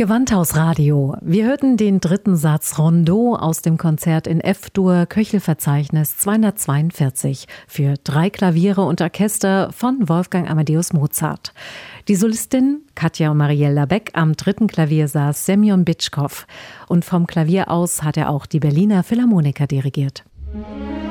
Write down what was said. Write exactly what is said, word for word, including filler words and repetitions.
Gewandhausradio. Wir hörten den dritten Satz Rondeau aus dem Konzert in F-Dur, Köchelverzeichnis zweihundertzweiundvierzig für drei Klaviere und Orchester von Wolfgang Amadeus Mozart. Die Solistin Katja und Marielle Labec, am dritten Klavier saß Semjon Bitschkow und vom Klavier aus hat er auch die Berliner Philharmoniker dirigiert.